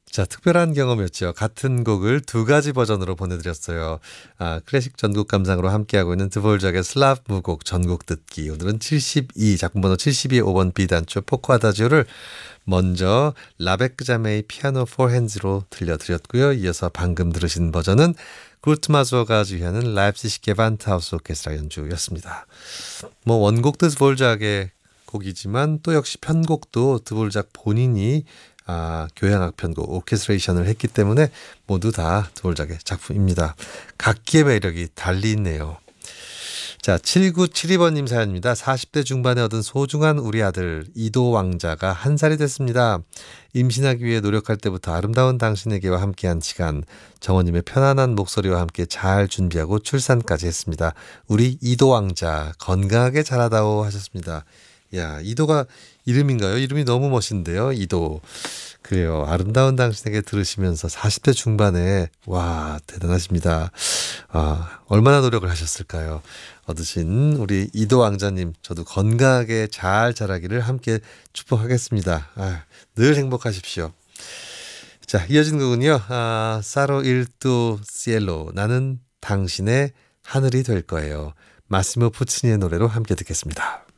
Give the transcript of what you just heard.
자, 특별한 경험이었죠. 같은 곡을 두 가지 버전으로 보내드렸어요. 클래식 전국 감상으로 함께하고 있는 드볼작의 슬라브 무곡 전곡 듣기. 오늘은 72, 작품번호 72 5번 B단조 포코아다지오를 먼저 라베크 자메이 피아노 4핸즈로 들려드렸고요. 이어서 방금 들으신 버전은 구르트마조가 지휘하는 라입시시 게반트하우스 오케스트라 연주였습니다. 뭐 원곡도 드볼작의 곡이지만 또 역시 편곡도 드볼작 본인이 교향악 편곡 오케스트레이션을 했기 때문에 모두 다 드볼작의 작품입니다. 각기의 매력이 달리 있네요. 자, 7972번님 사연입니다. 40대 중반에 얻은 소중한 우리 아들 이도 왕자가 1살이 됐습니다. 임신하기 위해 노력할 때부터 아름다운 당신에게와 함께한 시간, 정원님의 편안한 목소리와 함께 잘 준비하고 출산까지 했습니다. 우리 이도 왕자 건강하게 자라다오 하셨습니다. 야, 이도가 이름인가요? 이름이 너무 멋있는데요. 이도. 그래요. 아름다운 당신에게 들으시면서 40대 중반에 와, 대단하십니다. 얼마나 노력을 하셨을까요? 얻으신 우리 이도 왕자님, 저도 건강하게 잘 자라기를 함께 축복하겠습니다. 늘 행복하십시오. 자, 이어진 곡은요. 사로 일두 시엘로, 나는 당신의 하늘이 될 거예요. 마시모 푸치니의 노래로 함께 듣겠습니다.